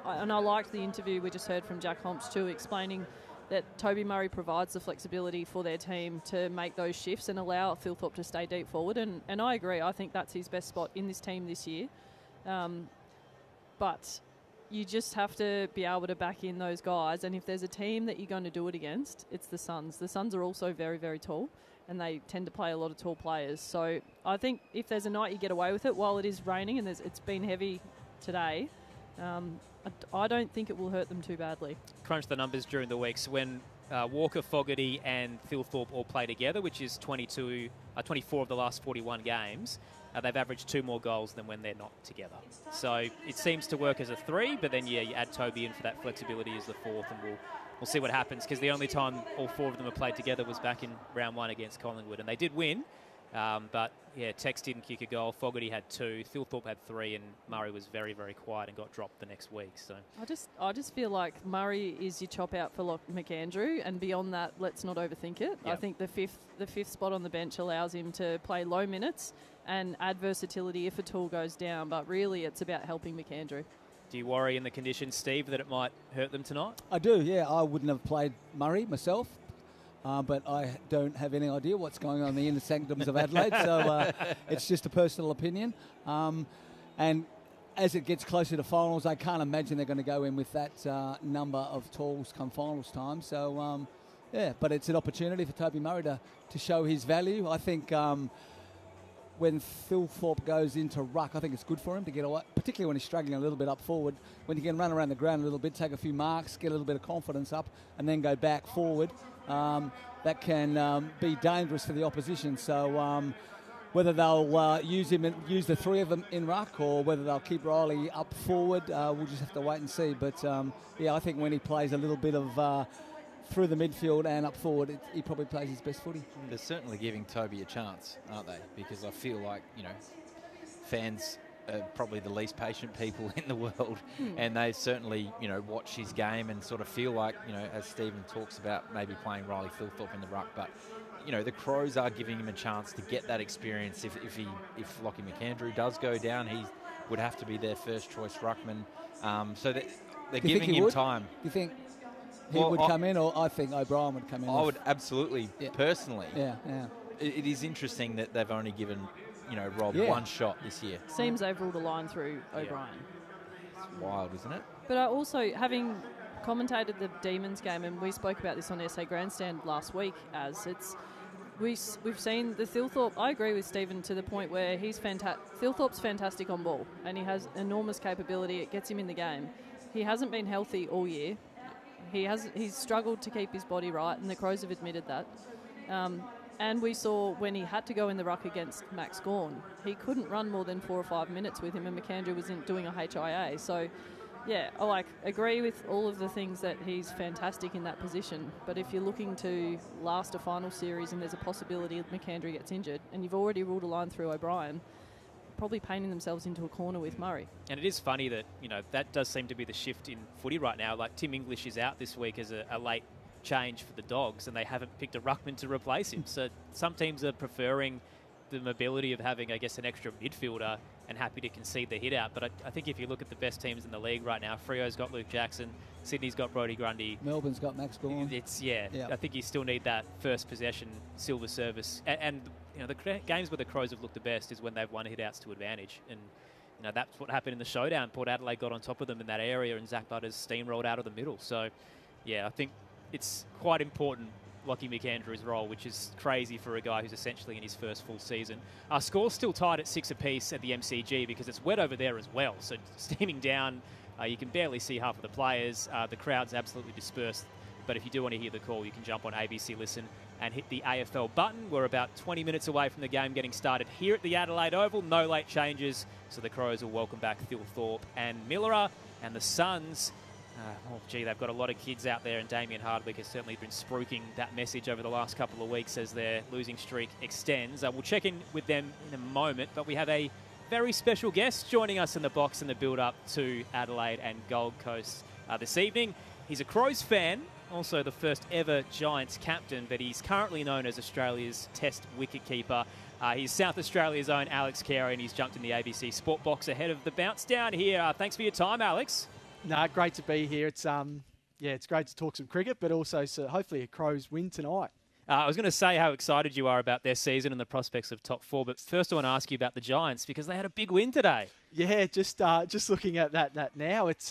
and I liked the interview we just heard from Jack Holmes too, explaining that Toby Murray provides the flexibility for their team to make those shifts and allow Thilthorpe to stay deep forward. And I agree. I think that's his best spot in this team this year. But you just have to be able to back in those guys. And if there's a team that you're going to do it against, it's the Suns. The Suns are also very, very tall, and they tend to play a lot of tall players. So I think if there's a night you get away with it while it is raining and it's been heavy today, I don't think it will hurt them too badly. Crunch the numbers during the weeks when Walker, Fogarty and Thilthorpe all play together, which is 24 of the last 41 games. They've averaged 2 more goals than when they're not together. So it seems to work as a 3, but then, you add Toby in for that flexibility as the 4th, and we'll see what happens, because the only time all 4 of them have played together was back in round 1 against Collingwood, and they did win. But, Tex didn't kick a goal. Fogarty had 2. Thilthorpe had 3, and Murray was very, very quiet and got dropped the next week. So I just feel like Murray is your chop out for McAndrew, and beyond that, let's not overthink it. Yep. I think the fifth spot on the bench allows him to play low minutes and add versatility if a tool goes down. But really, it's about helping McAndrew. Do you worry in the conditions, Steve, that it might hurt them tonight? I do, yeah. I wouldn't have played Murray myself. But I don't have any idea what's going on in the inner sanctums of Adelaide, so it's just a personal opinion. And as it gets closer to finals, I can't imagine they're going to go in with that number of talls come finals time. So, but it's an opportunity for Toby Murray to show his value. I think when Thilthorpe goes into ruck, I think it's good for him to get away, particularly when he's struggling a little bit up forward. When he can run around the ground a little bit, take a few marks, get a little bit of confidence up, and then go back forward. That can be dangerous for the opposition. So whether they'll use the 3 of them in ruck, or whether they'll keep Riley up forward, we'll just have to wait and see. But I think when he plays a little bit of through the midfield and up forward, he probably plays his best footy. They're certainly giving Toby a chance, aren't they? Because I feel like, fans are probably the least patient people in the world, and they certainly, watch his game and sort of feel like, as Stephen talks about, maybe playing Riley Thilthorpe in the ruck, but the Crows are giving him a chance to get that experience. If Lockie McAndrew does go down, he would have to be their first choice ruckman. So that they're giving him time. Do you think he would come in, or I think O'Brien would come in? I would absolutely, personally. Yeah. It is interesting that they've only given Rob one shot this year. Seems they've ruled a line through O'Brien. It's wild, isn't it? But I also, having commentated the Demons game, and we spoke about this on SA Grandstand last week, we've seen the Thilthorpe. I agree with Stephen to the point where Thilthorpe's fantastic on ball, and he has enormous capability. It gets him in the game. He hasn't been healthy all year. He's struggled to keep his body right, and the Crows have admitted that. And we saw when he had to go in the ruck against Max Gawn, he couldn't run more than 4 or 5 minutes with him, and McAndrew was doing a HIA. So, I agree with all of the things that he's fantastic in that position. But if you're looking to last a final series and there's a possibility that McAndrew gets injured, and you've already ruled a line through O'Brien, probably painting themselves into a corner with Murray. And it is funny that, that does seem to be the shift in footy right now. Like, Tim English is out this week as a late change for the Dogs, and they haven't picked a ruckman to replace him. So some teams are preferring the mobility of having, I guess, an extra midfielder and happy to concede the hit out. But I think if you look at the best teams in the league right now, Freo's got Luke Jackson, Sydney's got Brodie Grundy. Melbourne's got Max Gawn. I think you still need that first possession silver service. And the games where the Crows have looked the best is when they've won hit outs to advantage. And that's what happened in the showdown. Port Adelaide got on top of them in that area, and Zach Butters steamrolled out of the middle. So, I think it's quite important, Lockie McAndrew's role, which is crazy for a guy who's essentially in his first full season. Our score's still tied at 6 apiece at the MCG because it's wet over there as well. So steaming down, you can barely see half of the players. The crowd's absolutely dispersed. But if you do want to hear the call, you can jump on ABC Listen and hit the AFL button. We're about 20 minutes away from the game getting started here at the Adelaide Oval. No late changes, so the Crows will welcome back Thilthorpe and Millerer. And the Suns, they've got a lot of kids out there, and Damien Hardwick has certainly been spruiking that message over the last couple of weeks as their losing streak extends. We'll check in with them in a moment, but we have a very special guest joining us in the box in the build-up to Adelaide and Gold Coast this evening. He's a Crows fan, also the first ever Giants captain, but he's currently known as Australia's Test wicketkeeper. He's South Australia's own Alex Carey, and he's jumped in the ABC Sport Box ahead of the bounce down here. Thanks for your time, Alex. No, great to be here. It's it's great to talk some cricket, but also hopefully a Crows win tonight. I was going to say how excited you are about their season and the prospects of top 4, but first I want to ask you about the Giants because they had a big win today. Yeah, just looking at that now, it's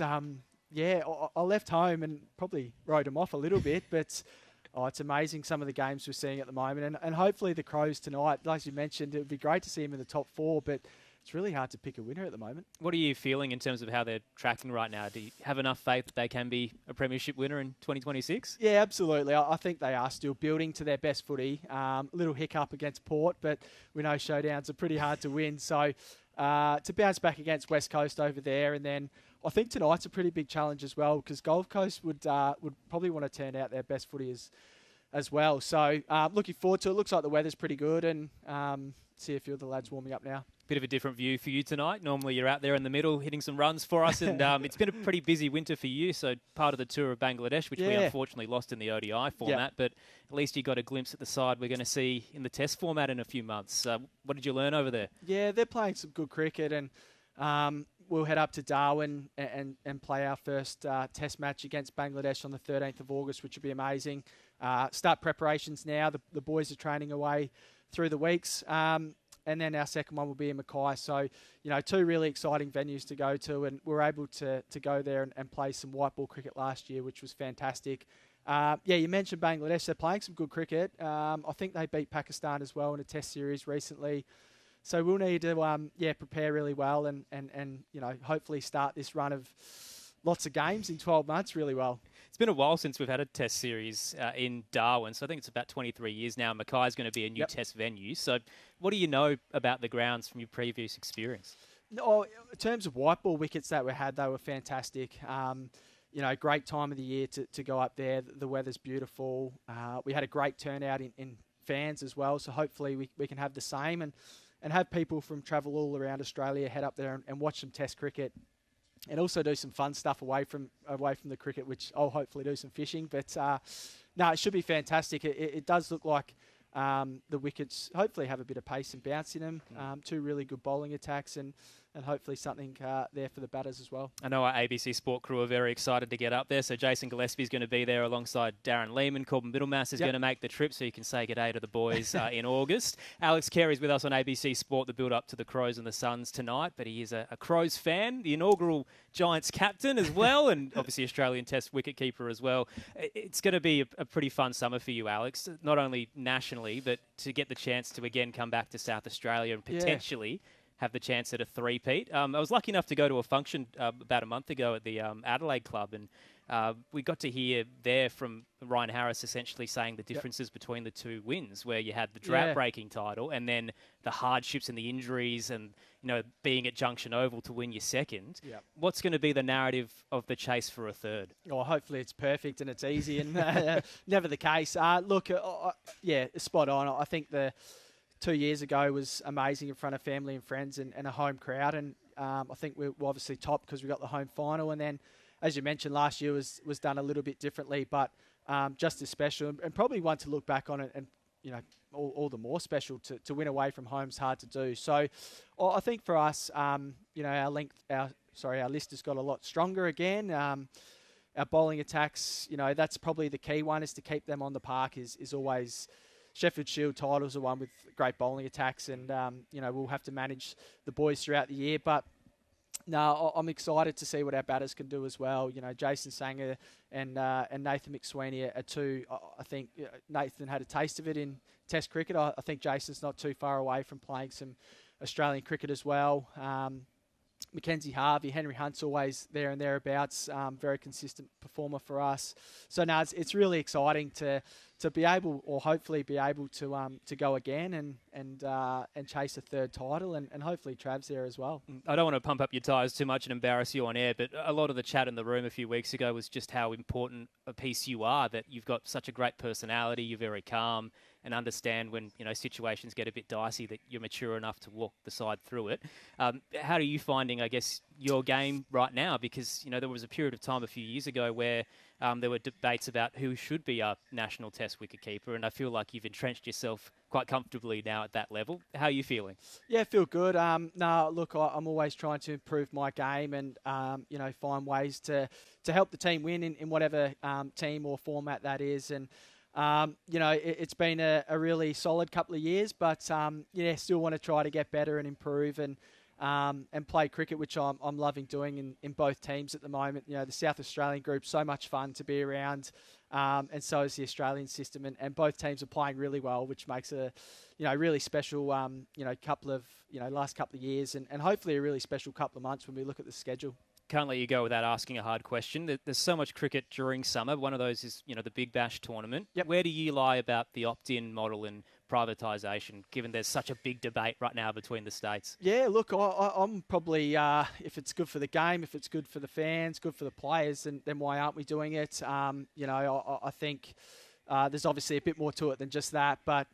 I left home and probably wrote them off a little bit, but it's amazing some of the games we're seeing at the moment, and hopefully the Crows tonight, like you mentioned, it would be great to see them in the top 4, but it's really hard to pick a winner at the moment. What are you feeling in terms of how they're tracking right now? Do you have enough faith that they can be a premiership winner in 2026? Yeah, absolutely. I think they are still building to their best footy. Little hiccup against Port, but we know showdowns are pretty hard to win. So to bounce back against West Coast over there, and then I think tonight's a pretty big challenge as well because Gold Coast would probably want to turn out their best footy as well. So looking forward to it. Looks like the weather's pretty good, and see a few of the lads warming up now. Bit of a different view for you tonight. Normally you're out there in the middle hitting some runs for us, and it's been a pretty busy winter for you, so part of the tour of Bangladesh, which we unfortunately lost in the ODI format, but at least you got a glimpse at the side we're going to see in the test format in a few months. What did you learn over there? Yeah, they're playing some good cricket, and we'll head up to Darwin and play our first test match against Bangladesh on the 13th of August, which will be amazing. Start preparations now. The boys are training away through the weeks. And then our second one will be in Mackay. So, 2 really exciting venues to go to. And we were able to go there and play some white ball cricket last year, which was fantastic. You mentioned Bangladesh. They're playing some good cricket. I think they beat Pakistan as well in a test series recently. So we'll need to prepare really well and hopefully start this run of lots of games in 12 months really well. It's been a while since we've had a test series in Darwin, so I think it's about 23 years now. Mackay is going to be a new test venue. So what do you know about the grounds from your previous experience? No, in terms of white ball wickets that we had, they were fantastic. Great time of the year to go up there. The weather's beautiful. We had a great turnout in fans as well, so hopefully we can have the same and have people from travel all around Australia head up there and watch some test cricket. And also do some fun stuff away from the cricket, which I'll hopefully do some fishing. But it should be fantastic. It does look like the wickets hopefully have a bit of pace and bounce in them. 2 really good bowling attacks and hopefully something there for the batters as well. I know our ABC Sport crew are very excited to get up there. So Jason Gillespie is going to be there alongside Darren Lehman. Corbin Middlemass is going to make the trip so you can say good day to the boys in August. Alex Carey's with us on ABC Sport, the build-up to the Crows and the Suns tonight. But he is a Crows fan, the inaugural Giants captain as well, and obviously Australian Test wicketkeeper as well. It's going to be a pretty fun summer for you, Alex, not only nationally, but to get the chance to again come back to South Australia and potentially have the chance at a three-peat. I was lucky enough to go to a function about a month ago at the Adelaide Club, and we got to hear there from Ryan Harris essentially saying the differences between the 2 wins, where you had the drought-breaking title and then the hardships and the injuries and, being at Junction Oval to win your second. Yep. What's going to be the narrative of the chase for a third? Oh, hopefully it's perfect and it's easy, and never the case. Spot on. I think the 2 years ago was amazing in front of family and friends and a home crowd, and I think we're obviously top because we got the home final, and then as you mentioned last year was done a little bit differently, but just as special and probably one to look back on it and all the more special to win away from home's hard to do. So I think for us our list has got a lot stronger again. Our bowling attacks, that's probably the key one, is to keep them on the park is always. Sheffield Shield titles are one with great bowling attacks, and we'll have to manage the boys throughout the year. But no, I'm excited to see what our batters can do as well. Jason Sanger and Nathan McSweeney are 2. I think Nathan had a taste of it in Test cricket. I think Jason's not too far away from playing some Australian cricket as well. Mackenzie Harvey, Henry Hunt's always there and thereabouts. Very consistent performer for us. So now it's really exciting to be able, or hopefully be able to go again and chase a third title, and hopefully Trav's there as well. I don't want to pump up your tyres too much and embarrass you on air, but a lot of the chat in the room a few weeks ago was just how important a piece you are, that you've got such a great personality, you're very calm, and understand when, situations get a bit dicey that you're mature enough to walk the side through it. How are you finding, I guess, your game right now? Because, there was a period of time a few years ago where there were debates about who should be our national test wicketkeeper, and I feel like you've entrenched yourself quite comfortably now at that level. How are you feeling? Yeah, I feel good. No, look, I'm always trying to improve my game and, find ways to help the team win in whatever team or format that is. And, it's been a really solid couple of years, but, still want to try to get better and improve and play cricket, which I'm loving doing in both teams at the moment. The South Australian group's so much fun to be around, and so is the Australian system, and both teams are playing really well, which makes a really special couple of last couple of years, and hopefully a really special couple of months when we look at the schedule. Can't let you go without asking a hard question. There's so much cricket during summer. One of those is, the Big Bash tournament. Yep. Where do you lie about the opt-in model and privatisation, given there's such a big debate right now between the states? Yeah, look, I'm probably, if it's good for the game, if it's good for the fans, good for the players, then why aren't we doing it? I think there's obviously a bit more to it than just that, but,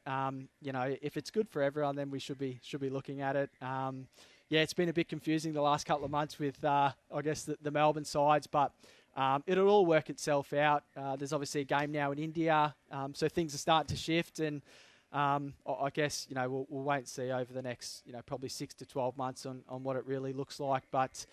if it's good for everyone, then we should be looking at it. Yeah, it's been a bit confusing the last couple of months with, I guess, the Melbourne sides, but it'll all work itself out. There's obviously a game now in India, so things are starting to shift, and I guess, we'll wait and see over the next, probably 6 to 12 months on what it really looks like. But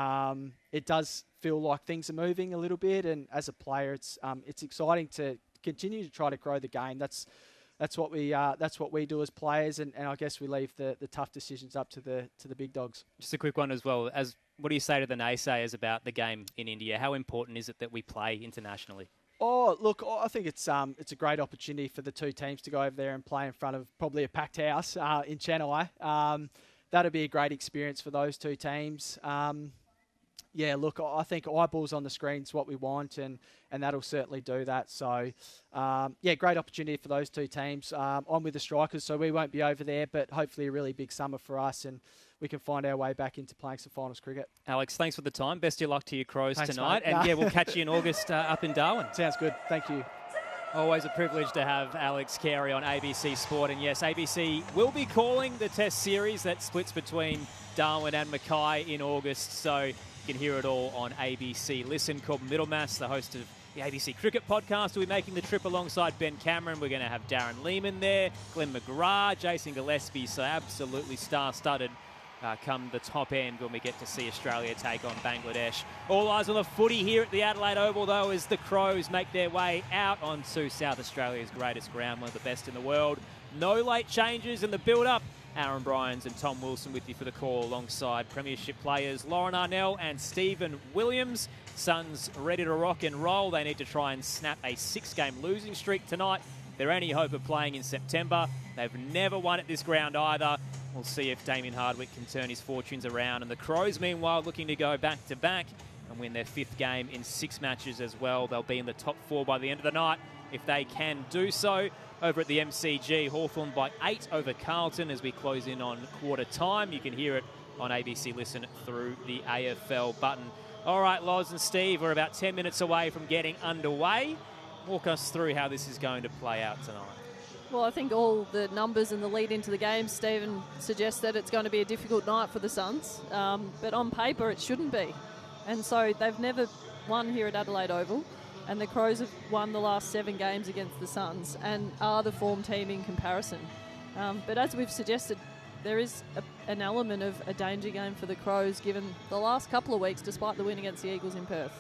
it does feel like things are moving a little bit, and as a player, it's exciting to continue to try to grow the game. That's what we do as players, and I guess we leave the tough decisions up to the big dogs. Just a quick one as well. What do you say to the naysayers about the game in India? How important is it that we play internationally? Oh, look, I think it's a great opportunity for the two teams to go over there and play in front of probably a packed house in Chennai. That'd be a great experience for those two teams. Yeah, look, I think eyeballs on the screen is what we want, and that'll certainly do that. So, great opportunity for those two teams. I'm with the Strikers, so we won't be over there, but hopefully a really big summer for us, and we can find our way back into playing some finals cricket. Alex, thanks for the time. Best of luck to your Crows tonight. Mate. And we'll catch you in August up in Darwin. Sounds good. Thank you. Always a privilege to have Alex Carey on ABC Sport. And yes, ABC will be calling the Test series that splits between Darwin and Mackay in August. So you can hear it all on ABC Listen. Corbin Middlemass, the host of the ABC Cricket Podcast, will be making the trip alongside Ben Cameron. We're going to have Darren Lehman there, Glenn McGrath, Jason Gillespie. So absolutely star-studded come the top end when we get to see Australia take on Bangladesh. All eyes on the footy here at the Adelaide Oval, though, as the Crows make their way out onto South Australia's greatest ground, one of the best in the world. No late changes in the build-up. Aaron Bryans and Tom Wilson with you for the call, alongside premiership players Lauren Arnell and Stephen Williams. Suns ready to rock and roll. They need to try and snap a 6-game losing streak tonight. Their only hope of playing in September. They've never won at this ground either. We'll see if Damien Hardwick can turn his fortunes around. And the Crows, meanwhile, looking to go back-to-back and win their 5th game in 6 matches as well. They'll be in the top 4 by the end of the night if they can do so. Over at the MCG, Hawthorn by 8 over Carlton as we close in on quarter time. You can hear it on ABC Listen through the AFL button. All right, Loz and Steve, we're about 10 minutes away from getting underway. Walk us through how this is going to play out tonight. Well, I think all the numbers and the lead into the game, Stephen suggests that it's going to be a difficult night for the Suns. But on paper, it shouldn't be. And so they've never won here at Adelaide Oval. And the Crows have won the last 7 games against the Suns and are the form team in comparison. But as we've suggested, there is an element of a danger game for the Crows given the last couple of weeks, despite the win against the Eagles in Perth.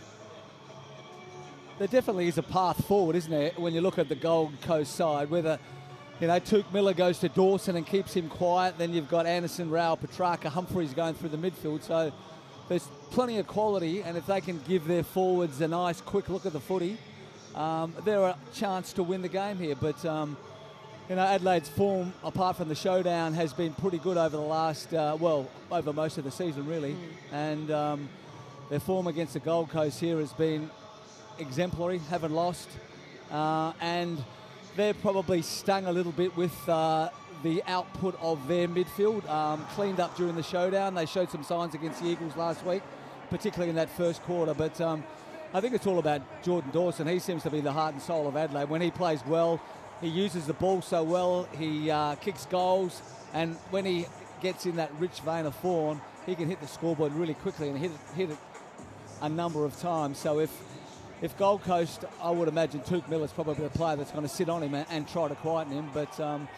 There definitely is a path forward, isn't there, when you look at the Gold Coast side, whether Tuke Miller goes to Dawson and keeps him quiet. Then you've got Anderson, Rao, Petrarca, Humphreys going through the midfield. So there's plenty of quality, and if they can give their forwards a nice quick look at the footy, they're a chance to win the game here. But, Adelaide's form, apart from the showdown, has been pretty good over the last, over most of the season, really. And their form against the Gold Coast here has been exemplary, haven't lost. And they're probably stung a little bit with the output of their midfield. Cleaned up during the showdown. They showed some signs against the Eagles last week, particularly in that first quarter. But I think it's all about Jordan Dawson. He seems to be the heart and soul of Adelaide. When he plays well, he uses the ball so well. He kicks goals, and when he gets in that rich vein of form, he can hit the scoreboard really quickly and hit it a number of times. So if Gold Coast, I would imagine Touk Miller's probably the player that's going to sit on him and try to quieten him. But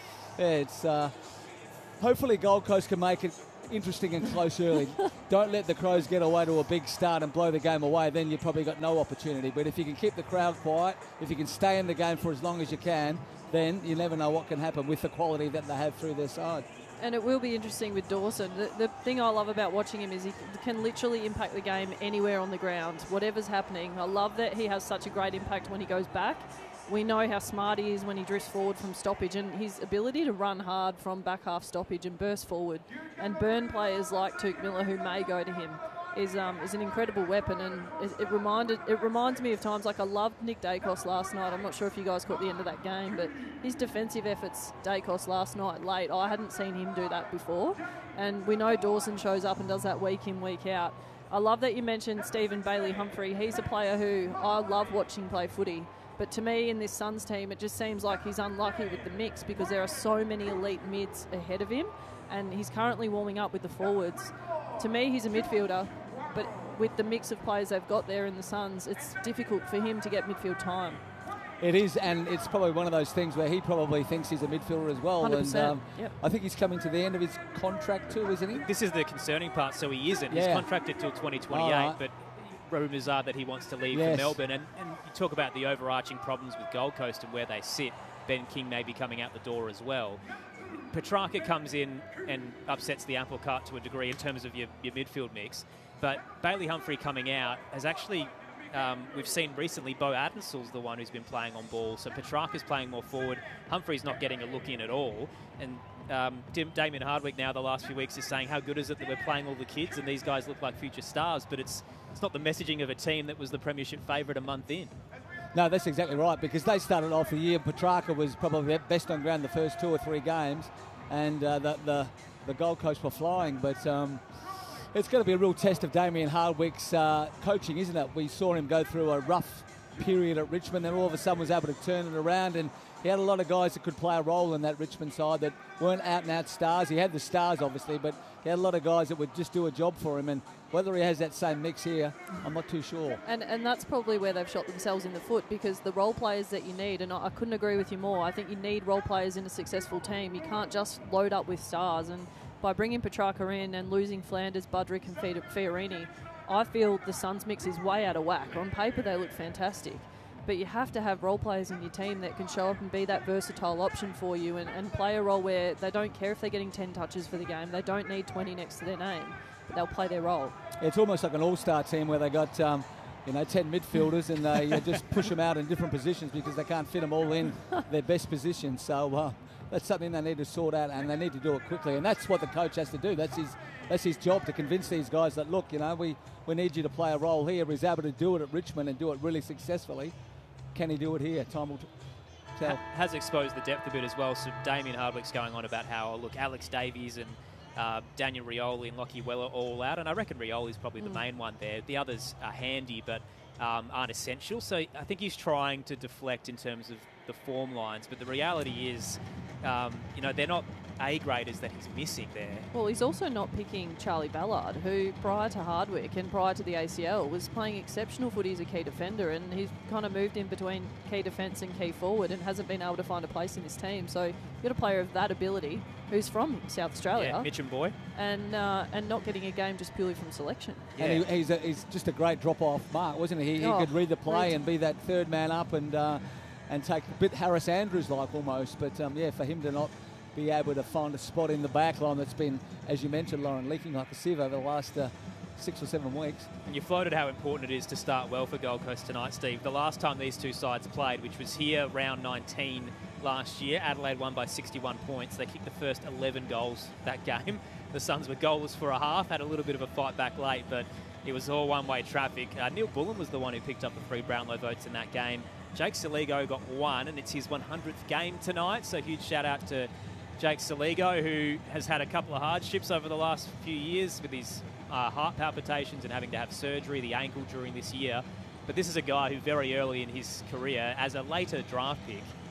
it's hopefully Gold Coast can make it interesting and close early. Don't let the Crows get away to a big start and blow the game away. Then you've probably got no opportunity. But if you can keep the crowd quiet, if you can stay in the game for as long as you can, then you never know what can happen with the quality that they have through their side. And it will be interesting with Dawson. The thing I love about watching him is he can literally impact the game anywhere on the ground, whatever's happening. I love that he has such a great impact when he goes back. We know how smart he is when he drifts forward from stoppage, and his ability to run hard from back half stoppage and burst forward and burn players like Touk Miller who may go to him is an incredible weapon. And it reminds me of times like I loved Nick Dacos last night. I'm not sure if you guys caught the end of that game, but his defensive efforts, Dacos last night late, I hadn't seen him do that before. And we know Dawson shows up and does that week in, week out. I love that you mentioned Stephen Bailey-Humphrey. He's a player who I love watching play footy. But to me, in this Suns team, it just seems like he's unlucky with the mix because there are so many elite mids ahead of him, and he's currently warming up with the forwards. To me, he's a midfielder, but with the mix of players they've got there in the Suns, it's difficult for him to get midfield time. It is, and it's probably one of those things where he probably thinks he's a midfielder as well. 100%, and yep. I think he's coming to the end of his contract too, isn't he? This is the concerning part, so he isn't. Yeah. He's contracted till 2028, right. but rumours are that he wants to leave Yes. for Melbourne. And you talk about the overarching problems with Gold Coast and where they sit. Ben King may be coming out the door as well. Petrarca comes in and upsets the apple cart to a degree in terms of your midfield mix. But Bailey-Humphrey coming out has actually, we've seen recently, Bo Adensel's the one who's been playing on ball. So Petrarca's playing more forward. Humphrey's not getting a look in at all. And Damien Hardwick now the last few weeks is saying how good is it that we're playing all the kids and these guys look like future stars, but it's not the messaging of a team that was the premiership favourite a month in. No, that's exactly right, because they started off the year, Petrarca was probably best on ground the first 2 or 3 games, and the Gold Coast were flying, but it's going to be a real test of Damien Hardwick's coaching, isn't it? We saw him go through a rough period at Richmond, then all of a sudden was able to turn it around, and he had a lot of guys that could play a role in that Richmond side that weren't out-and-out stars. He had the stars, obviously, but he had a lot of guys that would just do a job for him. And whether he has that same mix here, I'm not too sure. And that's probably where they've shot themselves in the foot, because the role players that you need, and I couldn't agree with you more, I think you need role players in a successful team. You can't just load up with stars. And by bringing Petrarca in and losing Flanders, Budrick and Fiorini, I feel the Suns mix is way out of whack. On paper, they look fantastic. But you have to have role players in your team that can show up and be that versatile option for you and play a role where they don't care if they're getting 10 touches for the game. They don't need 20 next to their name, but they'll play their role. It's almost like an all-star team where they got 10 midfielders and they just push them out in different positions because they can't fit them all in their best positions. So that's something they need to sort out, and they need to do it quickly. And that's what the coach has to do. That's his job, to convince these guys that, look, we need you to play a role here. He's able to do it at Richmond and do it really successfully. Can he do it here? Time will tell. Has exposed the depth a bit as well. So Damien Hardwick's going on about how, look, Alex Davies and Daniel Rioli and Lockie Weller all out. And I reckon Rioli's probably the main one there. The others are handy but aren't essential. So I think he's trying to deflect in terms of the form lines. But the reality is, they're not A-graders that he's missing there. Well, he's also not picking Charlie Ballard, who prior to Hardwick and prior to the ACL was playing exceptional footy as a key defender, and he's kind of moved in between key defence and key forward and hasn't been able to find a place in this team. So you've got a player of that ability who's from South Australia. Yeah, Mitcham boy. And not getting a game just purely from selection. Yeah. And he's just a great drop-off mark, wasn't he? He could read the play and be that third man up and take a bit Harris Andrews-like almost. But, for him to not be able to find a spot in the back line that's been, as you mentioned, Lauren, leaking like a sieve over the last 6 or 7 weeks. And you floated how important it is to start well for Gold Coast tonight, Steve. The last time these two sides played, which was here round 19 last year, Adelaide won by 61 points. They kicked the first 11 goals that game. The Suns were goalless for a half, had a little bit of a fight back late, but it was all one-way traffic. Neil Bullen was the one who picked up the 3 Brownlow votes in that game. Jake Saligo got 1, and it's his 100th game tonight, so huge shout-out to Jake Saligo, who has had a couple of hardships over the last few years with his heart palpitations and having to have surgery, the ankle during this year. But this is a guy who very early in his career, as a later draft pick,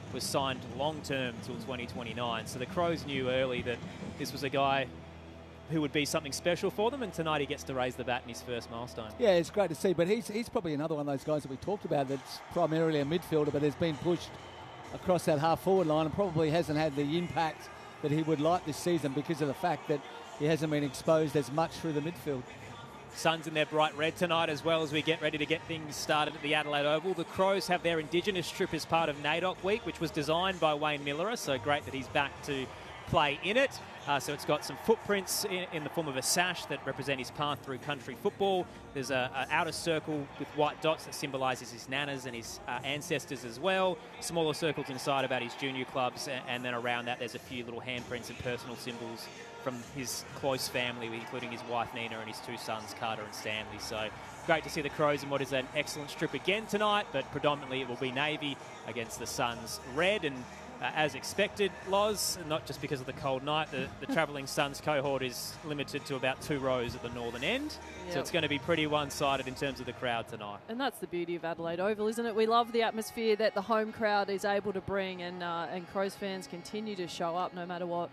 was signed long-term till 2029. So the Crows knew early that this was a guy who would be something special for them, and tonight he gets to raise the bat in his first milestone. Yeah, it's great to see, but he's probably another one of those guys that we talked about that's primarily a midfielder, but has been pushed across that half-forward line and probably hasn't had the impact that he would like this season because of the fact that he hasn't been exposed as much through the midfield. Suns in their bright red tonight as well as we get ready to get things started at the Adelaide Oval. The Crows have their Indigenous trip as part of NAIDOC Week, which was designed by Wayne Miller, so great that he's back to play in it. So it's got some footprints in the form of a sash that represent his path through country football. There's an outer circle with white dots that symbolises his nanas and his ancestors as well. Smaller circles inside about his junior clubs, and then around that there's a few little handprints and personal symbols from his close family, including his wife Nina and his two sons Carter and Stanley. So great to see the Crows in what is an excellent strip again tonight, but predominantly it will be navy against the Suns red. And as expected, Loz, not just because of the cold night, the travelling Suns cohort is limited to about 2 rows at the northern end. Yep. So it's going to be pretty one-sided in terms of the crowd tonight. And that's the beauty of Adelaide Oval, isn't it? We love the atmosphere that the home crowd is able to bring, and Crows fans continue to show up no matter what.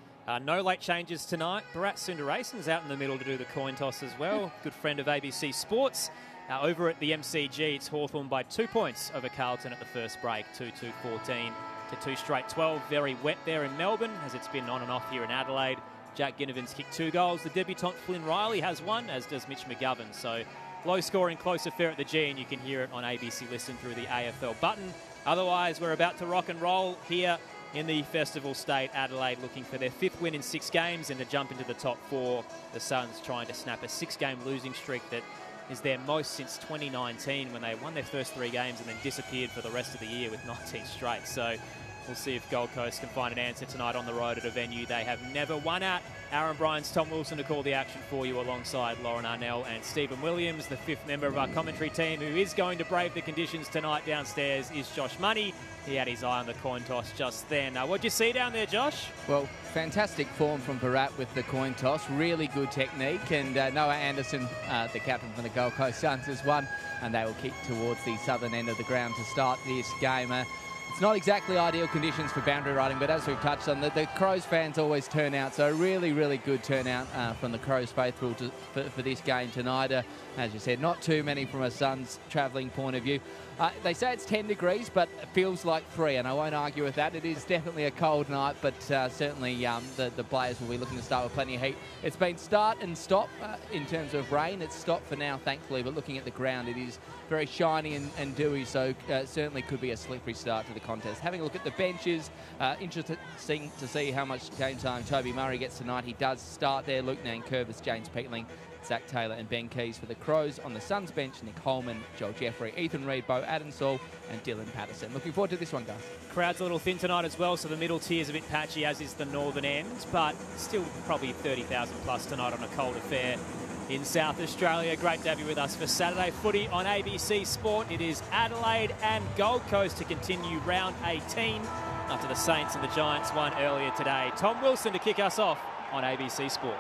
No late changes tonight. Bharat Sundaresan's out in the middle to do the coin toss as well. Good friend of ABC Sports. Over at the MCG, it's Hawthorn by 2 points over Carlton at the first break, 2-2-14 to 2 straight 12. Very wet there in Melbourne, as it's been on and off here in Adelaide. Jack Ginnivan's kicked 2 goals. The debutant Flynn Riley has 1, as does Mitch McGovern. So low scoring, close affair at the G, and you can hear it on ABC Listen through the AFL button. Otherwise, we're about to rock and roll here in the Festival State. Adelaide looking for their 5th win in 6 games and to jump into the top 4. The Suns trying to snap a 6-game losing streak that is their most since 2019, when they won their first 3 games and then disappeared for the rest of the year with 19 straight. So we'll see if Gold Coast can find an answer tonight on the road at a venue they have never won at. Aaron Bryans, Tom Wilson to call the action for you alongside Lauren Arnell and Stephen Williams. The 5th member of our commentary team who is going to brave the conditions tonight downstairs is Josh Money. He had his eye on the coin toss just then. What'd you see down there, Josh? Well, fantastic form from Bharat with the coin toss. Really good technique. And Noah Anderson, the captain from the Gold Coast Suns, has won. And they will kick towards the southern end of the ground to start this game. It's not exactly ideal conditions for boundary riding, but as we've touched on, the Crows fans always turn out. So really, really good turnout from the Crows faithful for this game tonight. As you said, not too many from a Suns travelling point of view. They say it's 10 degrees, but it feels like 3, and I won't argue with that. It is definitely a cold night, but certainly the players will be looking to start with plenty of heat. It's been start and stop in terms of rain. It's stopped for now, thankfully, but looking at the ground, it is very shiny and dewy, so certainly could be a slippery start to the contest. Having a look at the benches, interesting to see how much game time Toby Murray gets tonight. He does start there. Luke Nankervis, James Peatling, Zach Taylor and Ben Keys for the Crows. On the Suns bench, Nick Holman, Joel Jeffrey, Ethan Reid, Bo Adamsall and Dylan Patterson. Looking forward to this one, guys. Crowd's a little thin tonight as well, so the middle tier's a bit patchy, as is the northern end, but still probably 30,000 plus tonight on a cold affair in South Australia. Great to have you with us for Saturday Footy on ABC Sport. It is Adelaide and Gold Coast to continue round 18 after the Saints and the Giants won earlier today. Tom Wilson to kick us off on ABC Sport.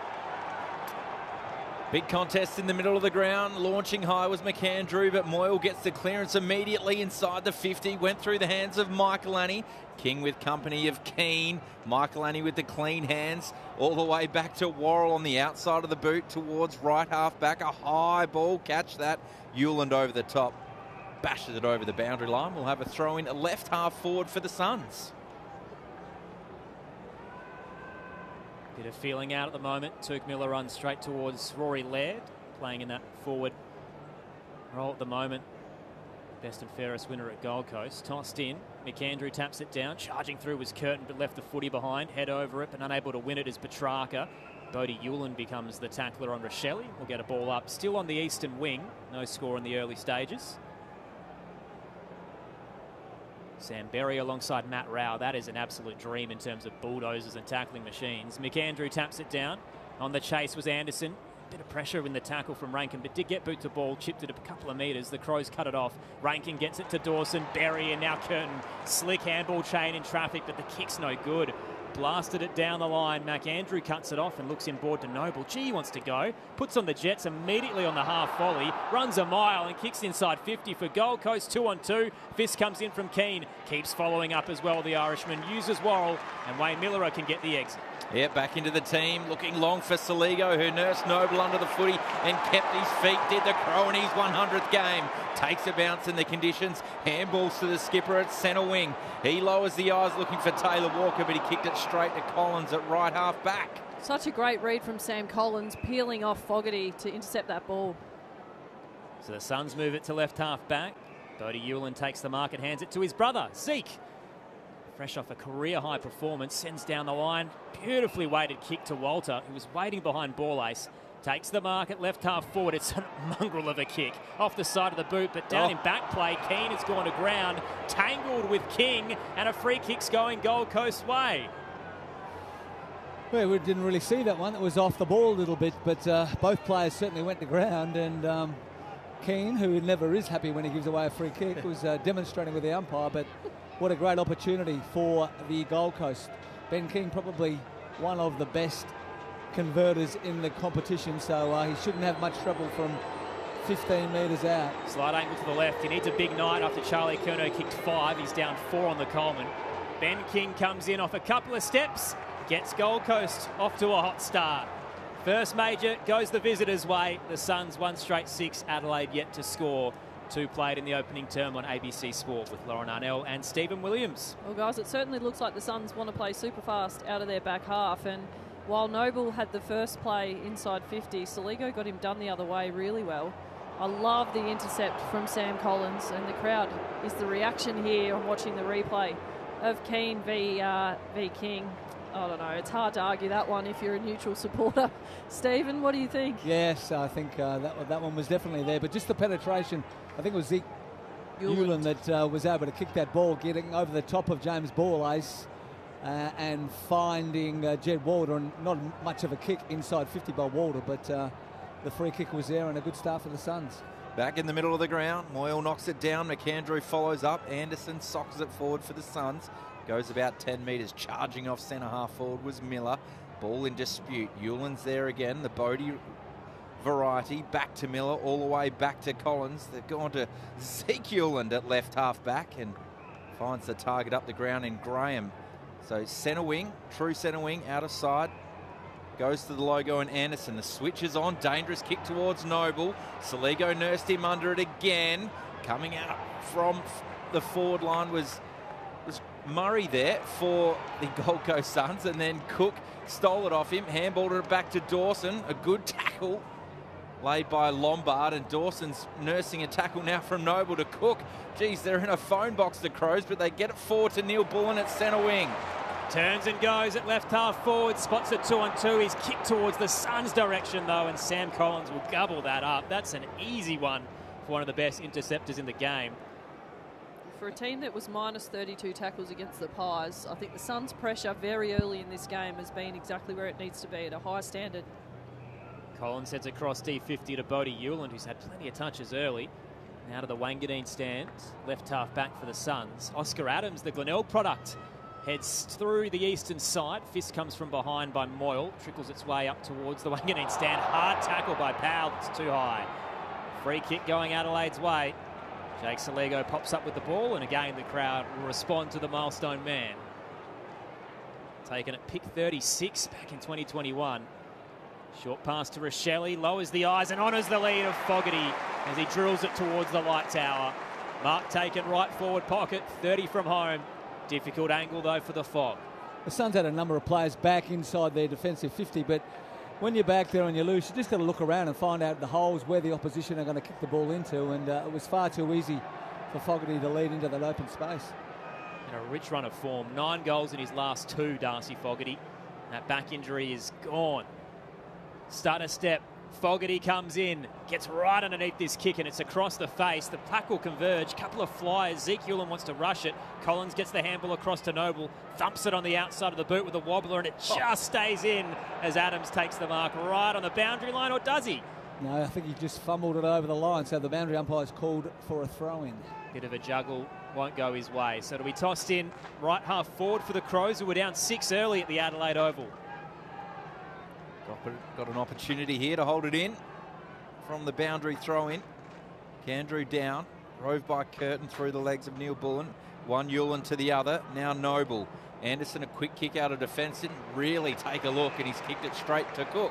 Big contest in the middle of the ground. Launching high was McAndrew, but Moyle gets the clearance immediately inside the 50. Went through the hands of Michaelani. King with company of Keane. Michaelani with the clean hands. All the way back to Worrell on the outside of the boot towards right half back. A high ball. Catch that. Hewland over the top. Bashes it over the boundary line. We'll have a throw in left half forward for the Suns. Bit of feeling out at the moment. Turk Miller runs straight towards Rory Laird, playing in that forward role at the moment. Best and fairest winner at Gold Coast. Tossed in. McAndrew taps it down. Charging through was Curtin, but left the footy behind. Head over it, but unable to win it is Petrarca. Bodie Hewland becomes the tackler on Rochelle. We'll get a ball up. Still on the eastern wing. No score in the early stages. Sam Berry alongside Matt Rao. That is an absolute dream in terms of bulldozers and tackling machines. McAndrew taps it down. On the chase was Anderson. Bit of pressure in the tackle from Rankin, but did get boot to ball. Chipped it a couple of metres. The Crows cut it off. Rankin gets it to Dawson. Berry and now Curtin. Slick handball chain in traffic, but the kick's no good. blasted it down the line. McAndrew cuts it off and looks inboard to Noble. Gee, he wants to go. Puts on the Jets immediately on the half volley. Runs a mile and kicks inside 50 for Gold Coast. 2-on-2. Fist comes in from Keane. Keeps following up as well, the Irishman. Uses Worrell, and Wayne Miller can get the exit. Yeah, back into the team, looking long for Saligo, who nursed Noble under the footy and kept his feet. Did the Crow in his 100th game. Takes a bounce in the conditions. Handballs to the skipper at centre wing. He lowers the eyes looking for Taylor Walker, but he kicked it straight to Collins at right half back. Such a great read from Sam Collins, peeling off Fogarty to intercept that ball. So the Suns move it to left half back. Bodie Hewlin takes the mark and hands it to his brother, Zeke. Fresh off a career-high performance, sends down the line. Beautifully weighted kick to Walter, who was waiting behind ball ace. Takes the mark at left half forward. It's a mongrel of a kick off the side of the boot, but down in back play, Keane has gone to ground, tangled with King, and a free kick's going Gold Coast way. Well, we didn't really see that one. It was off the ball a little bit, but both players certainly went to ground, and Keane, who never is happy when he gives away a free kick, was demonstrating with the umpire, but what a great opportunity for the Gold Coast. Ben King, probably one of the best converters in the competition, so he shouldn't have much trouble from 15 metres out. Slight angle to the left. He needs a big night after Charlie Curnow kicked 5. He's down 4 on the Coleman. Ben King comes in off a couple of steps, gets Gold Coast off to a hot start. First major goes the visitors' way. The Suns 1 straight 6. Adelaide yet to score. 2 played in the opening term on ABC Sport with Lauren Arnell and Stephen Williams. Well, guys, it certainly looks like the Suns want to play super fast out of their back half, and while Noble had the first play inside 50, Saligo got him done the other way really well. I love the intercept from Sam Collins, and the crowd is the reaction here on watching the replay of Keane v King. I don't know, it's hard to argue that one if you're a neutral supporter. Stephen, what do you think? Yes, I think that one was definitely there, but just the penetration, I think it was Zeke Hewlin that was able to kick that ball, getting over the top of James Ball-Ace and finding Jed Walter, and not much of a kick inside 50 by Walter, but the free kick was there and a good start for the Suns. Back in the middle of the ground, Moyle knocks it down, McAndrew follows up, Anderson sockers it forward for the Suns. Goes about 10 metres, charging off centre half forward was Miller. Ball in dispute. Hewlin's there again, the Bodie variety. Back to Miller, all the way back to Collins. They've gone to Zeke Hewlin at left half back and finds the target up the ground in Graham. So centre wing, true centre wing, out of side. Goes to the logo and Anderson. The switch is on. Dangerous kick towards Noble. Saligo nursed him under it again. Coming out from the forward line was Murray there for the Gold Coast Suns, and then Cook stole it off him, handballed it back to Dawson. A good tackle laid by Lombard, and Dawson's nursing a tackle now from Noble to Cook. Geez, they're in a phone box, the Crows, but they get it forward to Neil Bullen at centre wing. Turns and goes at left half forward, spots a 2-on-2. He's kicked towards the Suns' direction though, and Sam Collins will gobble that up. That's an easy one for one of the best interceptors in the game. For a team that was minus 32 tackles against the Pies, I think the Suns' pressure very early in this game has been exactly where it needs to be, at a high standard. Collins heads across D50 to Bodie Hewlin, who's had plenty of touches early. Now to the Wangadeen stand, left half back for the Suns. Oscar Adams, the Glenelg product, heads through the eastern side. Fist comes from behind by Moyle, trickles its way up towards the Wangadeen stand. Hard tackle by Powell, it's too high. Free kick going Adelaide's way. Jake Saligo pops up with the ball, and again the crowd will respond to the milestone man. Taken at pick 36 back in 2021. Short pass to Rochelle, lowers the eyes and honours the lead of Fogarty as he drills it towards the light tower. Mark taken right forward pocket, 30 from home. Difficult angle though for the Fog. The Suns had a number of players back inside their defensive 50, but when you're back there and you lose, you just got to look around and find out the holes where the opposition are going to kick the ball into, and it was far too easy for Fogarty to lead into that open space. And a rich run of form, 9 goals in his last 2, Darcy Fogarty. That back injury is gone. Stutter step, Fogarty comes in, gets right underneath this kick, and it's across the face. The pack will converge, couple of flyers. Zeke Hewlin wants to rush it. Collins gets the handball across to Noble, thumps it on the outside of the boot with a wobbler, and it just stays in as Adams takes the mark right on the boundary line, or does he? No, I think he just fumbled it over the line, so the boundary umpire's called for a throw-in. Bit of a juggle, won't go his way. So it'll be tossed in right half forward for the Crows, who were down 6 early at the Adelaide Oval. Got an opportunity here to hold it in from the boundary throw-in. Candrew down, rove by Curtin through the legs of Neil Bullen. One Yulin to the other, now Noble. Anderson, a quick kick out of defence, didn't really take a look, and he's kicked it straight to Cook.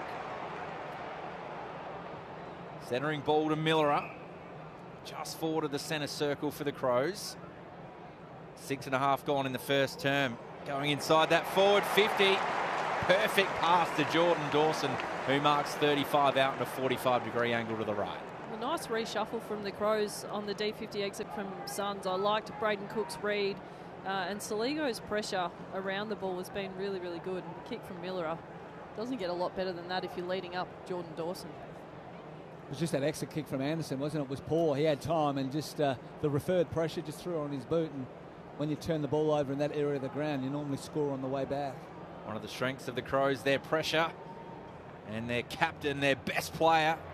Centering ball to Millerer, just forward of the centre circle for the Crows. 6.5 gone in the first term. Going inside that forward 50. Perfect pass to Jordan Dawson, who marks 35 out in a 45-degree angle to the right. A nice reshuffle from the Crows on the D50 exit from Suns. I liked Braden Cook's read, and Saligo's pressure around the ball has been really, really good. And the kick from Millerer doesn't get a lot better than that if you're leading up Jordan Dawson. It was just that exit kick from Anderson, wasn't it? It was poor. He had time, and just the referred pressure just threw on his boot. And when you turn the ball over in that area of the ground, you normally score on the way back. One of the strengths of the Crows, their pressure, and their captain, their best player,